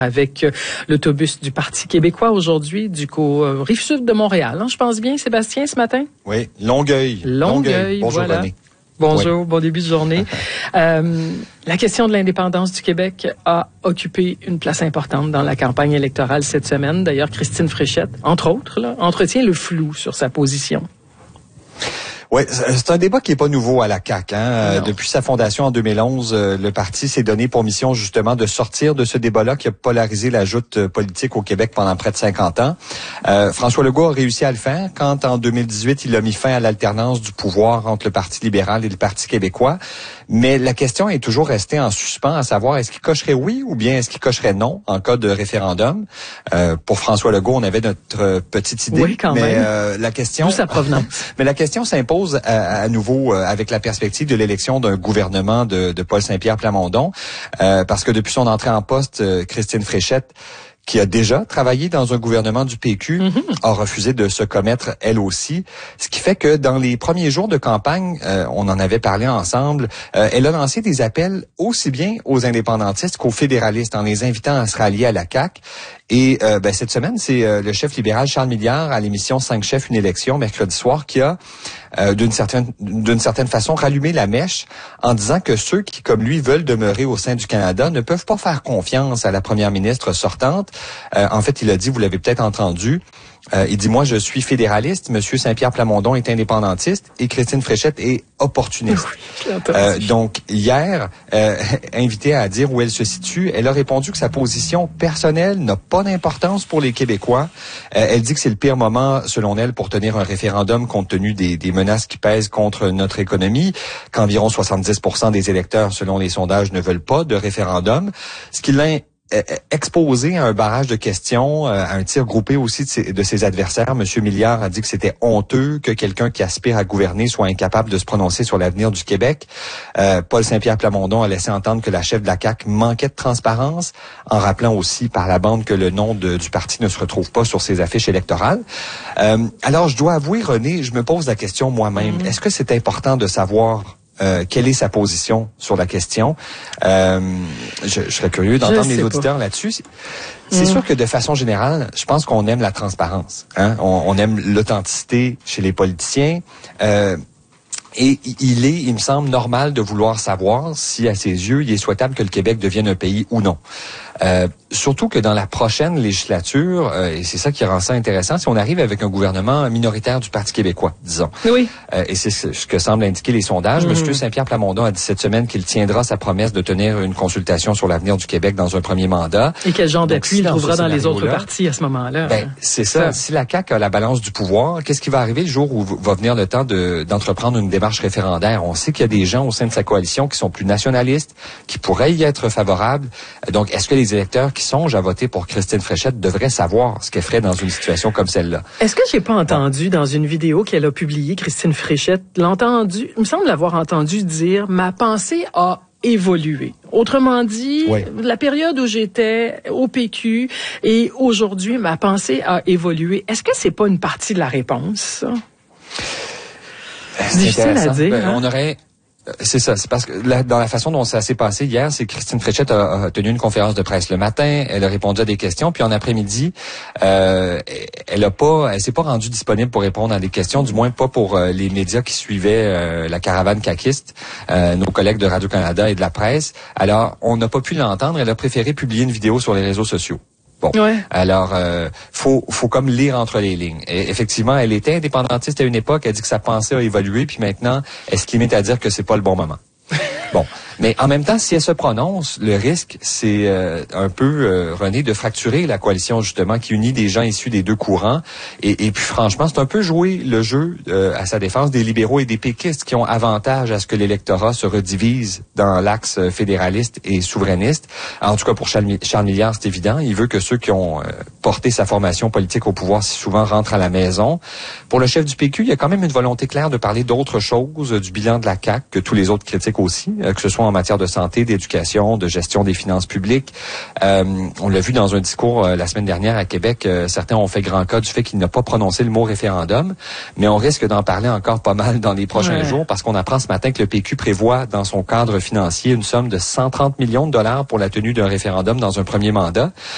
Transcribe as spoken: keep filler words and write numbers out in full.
avec l'autobus du Parti québécois aujourd'hui du co euh, Rive-Sud de Montréal. Hein, je pense bien, Sébastien, ce matin? Oui, Longueuil. Longueuil, Longueuil. Bonjour, voilà. René. Bonjour, oui. Bon début de journée. euh, la question de l'indépendance du Québec a occupé une place importante dans la campagne électorale cette semaine. D'ailleurs, Christine Fréchette, entre autres, là, entretient le flou sur sa position. Oui, c'est un débat qui est pas nouveau à la C A Q. Hein. Depuis sa fondation en deux mille onze, le parti s'est donné pour mission justement de sortir de ce débat-là qui a polarisé la joute politique au Québec pendant près de cinquante ans. Euh, François Legault a réussi à le faire quand, en deux mille dix-huit, il a mis fin à l'alternance du pouvoir entre le Parti libéral et le Parti québécois. Mais la question est toujours restée en suspens, à savoir est-ce qu'il cocherait oui ou bien est-ce qu'il cocherait non en cas de référendum. Euh, pour François Legault, on avait notre petite idée. Oui, quand mais même. Euh, la question. D'où sa provenance. Mais la question s'impose À, à nouveau euh, avec la perspective de l'élection d'un gouvernement de, de Paul Saint-Pierre Plamondon, euh, parce que depuis son entrée en poste, euh, Christine Fréchette, qui a déjà travaillé dans un gouvernement du P Q, mm-hmm. a refusé de se commettre elle aussi. Ce qui fait que dans les premiers jours de campagne, euh, on en avait parlé ensemble, euh, elle a lancé des appels aussi bien aux indépendantistes qu'aux fédéralistes en les invitant à se rallier à la C A Q. Et euh, ben, cette semaine, c'est euh, le chef libéral Charles Milliard à l'émission Cinq chefs, une élection, mercredi soir, qui a euh, d'une certaine d'une certaine façon rallumé la mèche en disant que ceux qui, comme lui, veulent demeurer au sein du Canada ne peuvent pas faire confiance à la première ministre sortante. Euh, en fait, il a dit, vous l'avez peut-être entendu, Euh, il dit, moi, je suis fédéraliste, Monsieur Saint-Pierre Plamondon est indépendantiste et Christine Fréchette est opportuniste. Oui, euh, donc, hier, euh, invitée à dire où elle se situe, elle a répondu que sa position personnelle n'a pas d'importance pour les Québécois. Euh, elle dit que c'est le pire moment, selon elle, pour tenir un référendum compte tenu des, des menaces qui pèsent contre notre économie, qu'environ soixante-dix pour cent des électeurs, selon les sondages, ne veulent pas de référendum. Ce qui l'a exposé à un barrage de questions, à un tir groupé aussi de ses, de ses adversaires. Monsieur Milliard a dit que c'était honteux que quelqu'un qui aspire à gouverner soit incapable de se prononcer sur l'avenir du Québec. Euh, Paul Saint-Pierre Plamondon a laissé entendre que la chef de la C A Q manquait de transparence, en rappelant aussi par la bande que le nom de, du parti ne se retrouve pas sur ses affiches électorales. Euh, alors, je dois avouer, René, je me pose la question moi-même. Mmh. Est-ce que c'est important de savoir Euh, quelle est sa position sur la question? Euh, je, je serais curieux d'entendre les auditeurs pas. là-dessus. C'est mmh. sûr que de façon générale, je pense qu'on aime la transparence. Hein? On, on aime l'authenticité chez les politiciens. Euh, Et il est, il me semble, normal de vouloir savoir si, à ses yeux, il est souhaitable que le Québec devienne un pays ou non. Euh, surtout que dans la prochaine législature, euh, et c'est ça qui rend ça intéressant, si on arrive avec un gouvernement minoritaire du Parti québécois, disons. Oui. Euh, et c'est ce que semblent indiquer les sondages. Mmh. Monsieur Saint-Pierre Plamondon a dit cette semaine qu'il tiendra sa promesse de tenir une consultation sur l'avenir du Québec dans un premier mandat. Et quel genre d'appui il trouvera dans les autres partis à ce moment-là? Ben, c'est ça. ça. Si la C A Q a la balance du pouvoir, qu'est-ce qui va arriver le jour où va venir le temps de, d'entreprendre une démarche référendaire? On sait qu'il y a des gens au sein de sa coalition qui sont plus nationalistes, qui pourraient y être favorables. Donc, est-ce que les électeurs qui songent à voter pour Christine Fréchette devraient savoir ce qu'elle ferait dans une situation comme celle-là? Est-ce que j'ai pas entendu dans une vidéo qu'elle a publiée, Christine Fréchette, l'entendu, il me semble l'avoir entendu dire, ma pensée a évolué. Autrement dit, oui. La période où j'étais au P Q et aujourd'hui, ma pensée a évolué. Est-ce que c'est pas une partie de la réponse, ça? C'est difficile à dire. Ben, hein? On aurait... C'est ça, c'est parce que la, dans la façon dont ça s'est passé hier, c'est que Christine Fréchette a, a tenu une conférence de presse le matin, elle a répondu à des questions, puis en après-midi, euh, elle a pas, elle s'est pas rendue disponible pour répondre à des questions, du moins pas pour euh, les médias qui suivaient euh, la caravane caquiste, euh, nos collègues de Radio-Canada et de la presse. Alors, on n'a pas pu l'entendre, elle a préféré publier une vidéo sur les réseaux sociaux. Bon, ouais. alors euh, faut faut comme lire entre les lignes. Et effectivement, elle était indépendantiste à une époque. Elle dit que sa pensée a évolué, puis maintenant, elle se limite à dire que c'est pas le bon moment. Bon, mais en même temps, si elle se prononce, le risque, c'est euh, un peu, euh, René, de fracturer la coalition, justement, qui unit des gens issus des deux courants. Et, et puis, franchement, c'est un peu jouer le jeu euh, à sa défense des libéraux et des péquistes qui ont avantage à ce que l'électorat se redivise dans l'axe fédéraliste et souverainiste. En tout cas, pour Charles Milliard, c'est évident. Il veut que ceux qui ont euh, porté sa formation politique au pouvoir si souvent rentrent à la maison. Pour le chef du P Q, il y a quand même une volonté claire de parler d'autres choses, du bilan de la C A Q, que tous les autres critiquent aussi, que ce soit en matière de santé, d'éducation, de gestion des finances publiques. Euh, on l'a vu dans un discours euh, la semaine dernière à Québec, euh, certains ont fait grand cas du fait qu'il n'a pas prononcé le mot référendum, mais on risque d'en parler encore pas mal dans les prochains ouais. jours parce qu'on apprend ce matin que le P Q prévoit dans son cadre financier une somme de cent trente millions de dollars pour la tenue d'un référendum dans un premier mandat.